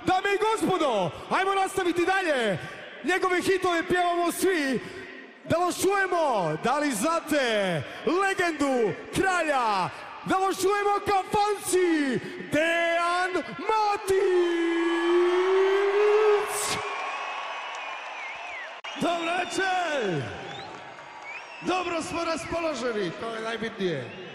Dame i gospodo, ajmo nastaviti dalje. Njegove hitove pjevamo svi. Da vas čujemo, da li znate legendu kralja? Da vas čujemo kafanci, Dejan Matić! Dobro večer! Dobro smo raspoloženi, to je najbitnije.